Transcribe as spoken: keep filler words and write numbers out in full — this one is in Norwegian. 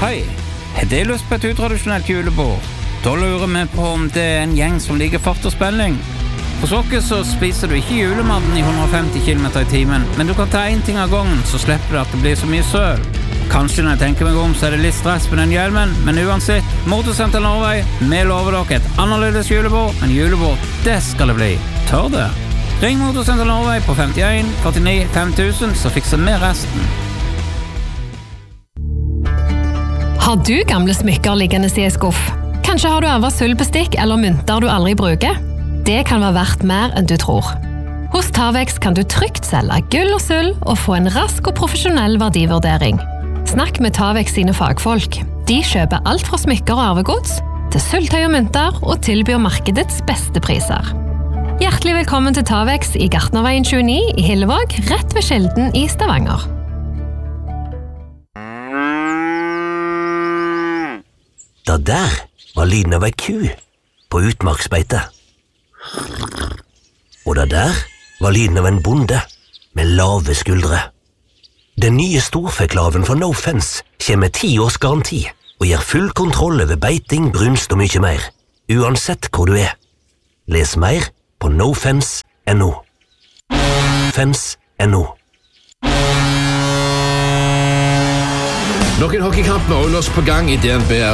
Hei, har du lyst på et utradisjonelt julebord? Da lurer vi på om det er en gjeng som liker fart og spenning. Hos oss så spiser du ikke julematen i hundre og femti kilometer i timen, men du kan ta en ting av gangen, så slipper du at det blir så mye søl. Kanskje når jeg tenker meg om, så er det litt stress med den hjelmen, men uansett, Motorsenter Norway, vi lover dere et annerledes julebord, men julebord, det skal det bli. Tør det? Ring Motorsenter Norway på femtien førtini fem tusen, så fikser vi resten. Har du gamle smykker liggende i en skuff? Kanskje har du arvet sølvbestikk eller mynter du aldri bruker? Det kan være verdt mer enn du tror. Hos Tavex kan du trygt selge gull og sølv og få en rask og profesjonell verdivurdering. Snakk med Tavex sine fagfolk. De kjøper alt fra smykker og arvegods til sølvtøy og mynter og tilbyr markedets beste priser. Hjertelig velkommen til Tavex i Gartnerveien tjueni i Hillevåg, rett ved Skilden i Stavanger. Da der var lyden av ei ku på utmarksbeite. Og da der var lyden av en bonde med lave skuldre. Den nye storfeklaven fra No Fence kommer med ti års garanti og gir full kontroll over beiting, brunst og mye mer, uansett hvor du er. Les mer på nofence punktum no. Fence punktum no. Nok en hockeykamp med Oilers på gang i D N B.